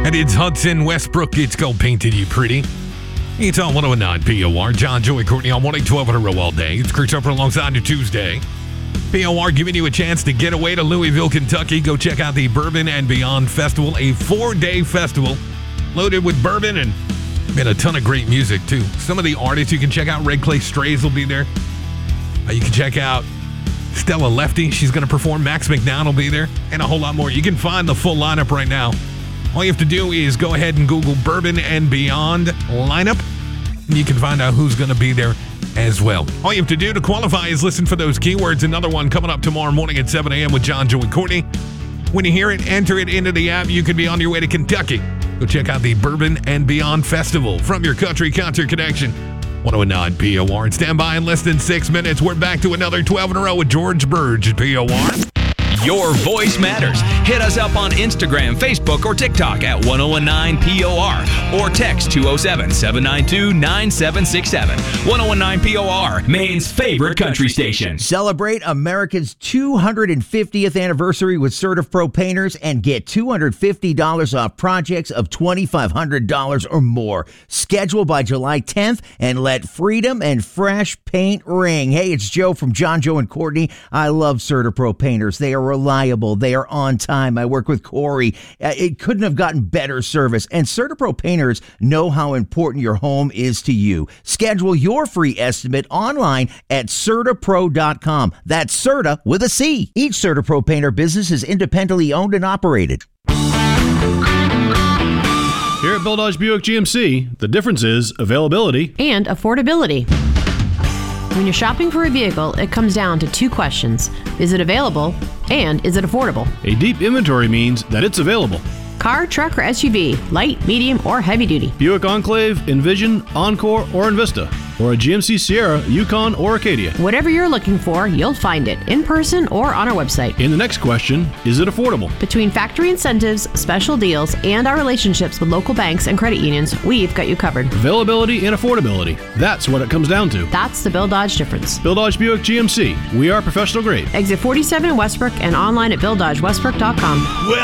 And it's Hudson Westbrook. It's Go Painted You Pretty. It's on 109 POR. John, Joey, Courtney on 1-8-12 in a row all day. It's Chris Harper alongside you Tuesday. POR giving you a chance to get away to Louisville, Kentucky. Go check out the Bourbon and Beyond Festival, a 4-day festival loaded with bourbon and a ton of great music, too. Some of the artists you can check out, Red Clay Strays will be there. You can check out Stella Lefty. She's going to perform. Max McDowell will be there, and a whole lot more. You can find the full lineup right now. All you have to do is go ahead and Google Bourbon and Beyond lineup, and you can find out who's going to be there as well. All you have to do to qualify is listen for those keywords. Another one coming up tomorrow morning at 7 a.m. with John, Joey, Courtney. When you hear it, enter it into the app. You could be on your way to Kentucky. Go check out the Bourbon and Beyond Festival from your country concert connection. 109 POR. And stand by in less than 6 minutes. We're back to another 12 in a row with George Burge at POR. Your voice matters. Hit us up on Instagram, Facebook, or TikTok at 1019 POR or text 207-792-9767. 1019 POR, Maine's favorite country station. Celebrate America's 250th anniversary with CertaPro Painters and get $250 off projects of $2,500 or more. Schedule by July 10th and let freedom and fresh paint ring. Hey, it's Joe from John, Joe, and Courtney. I love CertaPro Painters. They are reliable. They are on time. I work with Corey. It couldn't have gotten better service. And CertaPro Painters know how important your home is to you. Schedule your free estimate online at CertaPro.com. That's Certa with a C. Each CertaPro Painter business is independently owned and operated. Here at Bill Dodge Buick GMC, the difference is availability and affordability. When you're shopping for a vehicle, it comes down to two questions. Is it available? And is it affordable? A deep inventory means that it's available. Car, truck, or SUV, light, medium, or heavy duty. Buick Enclave, Envision, Encore, or Envista. Or a GMC Sierra, Yukon, or Acadia. Whatever you're looking for, you'll find it in person or on our website. In the next question, is it affordable? Between factory incentives, special deals, and our relationships with local banks and credit unions, we've got you covered. Availability and affordability. That's what it comes down to. That's the Bill Dodge difference. Bill Dodge Buick GMC. We are professional grade. Exit 47 in Westbrook and online at BillDodgeWestbrook.com. Well,